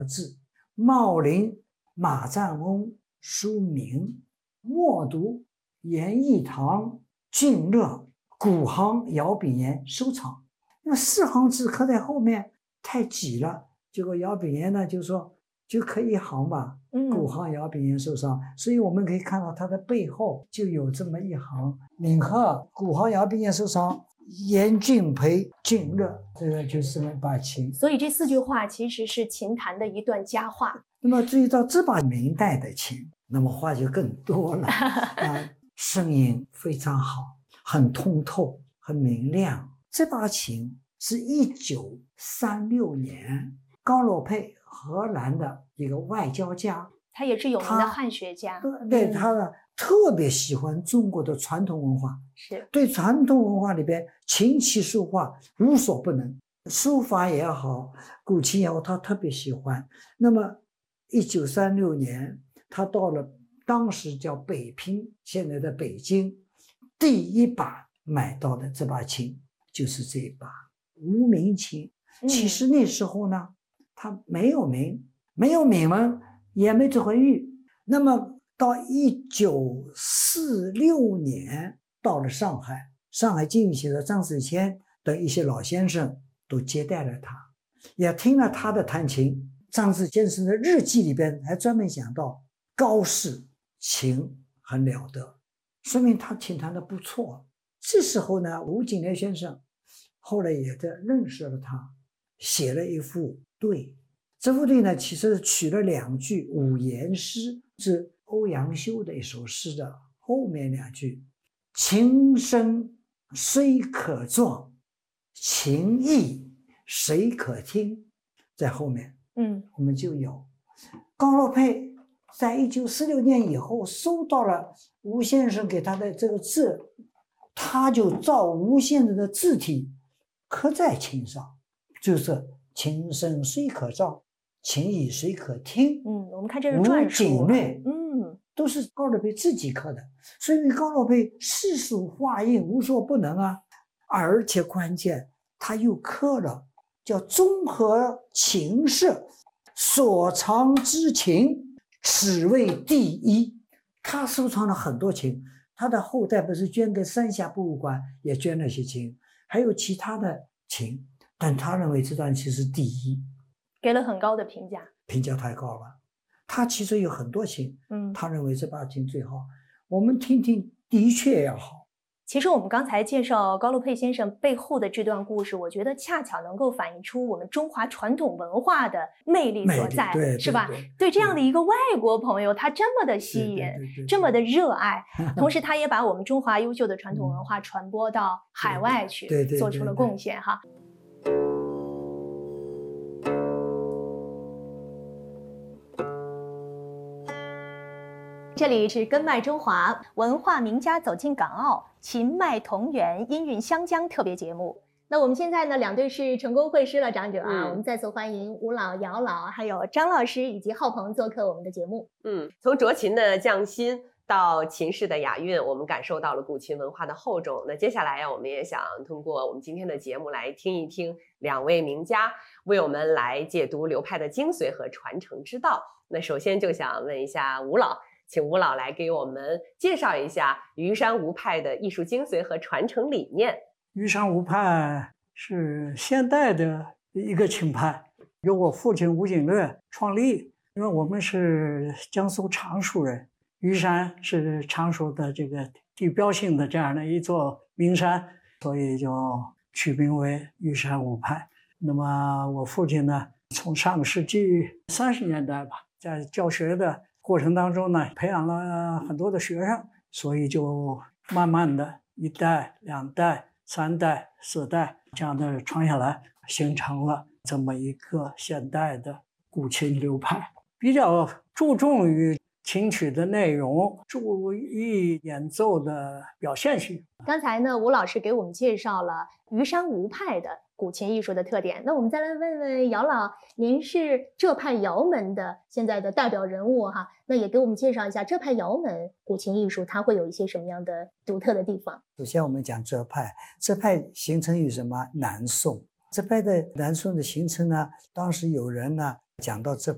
字，茂林马占翁书名，默读严义堂俊乐古行姚炳炎收藏。那么4行字刻在后面太挤了，结果姚炳炎呢就说就刻1行吧，古行姚炳炎收藏。所以我们可以看到它的背后就有这么1行，闽鹤古行姚炳炎收藏，严俊培俊乐，这个就是这么把琴。 所以这4句话其实是琴坛的一段佳话。 那么注意到这把明代的琴，那么话就更多了声音非常好，很通透，很明亮。这把琴是1936年高洛佩，荷兰的一个外交家， 他也是有名的汉学家。 对，他呢特别喜欢中国的传统文化， 是对传统文化里边琴棋书画无所不能，书法也好，古琴也好，他特别喜欢。那么1936年他到了当时叫北平，现在的北京，第1把买到的这把琴就是这把无名琴。其实那时候呢，他没有名，没有名门，也没这回玉。那么到1946年到了上海，上海经济学的张世谦等一些老先生都接待了他，也听了他的弹琴。张世先生的日记里边还专门讲到高适琴很了得，说明他琴弹得不错。这时候呢，吴景烈先生后来也在认识了他，写了一副对。这副对呢，其实取了2句五言诗，是欧阳修的一首诗的后面2句：琴声虽可壮，琴意谁可听，在后面我们就有。高洛佩在1946年以后收到了吴先生给他的这个字，他就照吴先生的字体刻在琴上，就是琴声虽可壮，琴意谁可听。 我们看这是篆书， 吴景略都是高洛佩自己刻的，所以高洛佩诗书画印无所不能啊。而且关键他又刻了叫综合琴社，所藏之琴此为第一。他收藏了很多琴，他的后代不是捐给三峡博物馆，也捐了些琴，还有其他的琴，但他认为这段琴是第一， 给了很高的评价， 评价太高了。他其实有很多琴，他认为这把琴最好。我们听听，的确要好。 其实我们刚才介绍高洛佩先生背后的这段故事，我觉得恰巧能够反映出我们中华传统文化的魅力所在， 对是吧？对这样的一个外国朋友，他这么的吸引，这么的热爱，同时他也把我们中华优秀的传统文化传播到海外去，做出了贡献哈。这里是根脉中华，文化名家走进港澳，琴脉同源，音韵湘江特别节目。那我们现在呢，2队是成功会师了，长者啊，我们再次欢迎吴老、姚老，还有张老师以及浩鹏做客我们的节目。 从酌琴的匠心到琴式的雅韵，我们感受到了古琴文化的厚重。那接下来我们也想通过我们今天的节目来听一听2位名家为我们来解读流派的精髓和传承之道。那首先就想问一下吴老，请吴老来给我们介绍一下虞山吴派的艺术精髓和传承理念。 虞山吴派是现代的一个琴派，由我父亲吴景略创立。因为我们是江苏常熟人，虞山是常熟的这个地标性的这样的一座名山，所以就取名为虞山吴派。那么我父亲呢，从上个世纪30年代吧，在教学的过程当中呢，培养了很多的学生，所以就慢慢的1代、2代、3代、4代这样的传下来，形成了这么一个现代的古琴流派，比较注重于琴曲的内容，注意演奏的表现性。 刚才呢，吴老师给我们介绍了虞山吴派的古琴艺术的特点，那我们再来问问姚老，您是这派姚门的现在的代表人物哈，那也给我们介绍一下这派姚门古琴艺术它会有一些什么样的独特的地方。 首先我们讲这派形成于什么？南宋。这派的南宋的形成呢，当时有人呢讲到这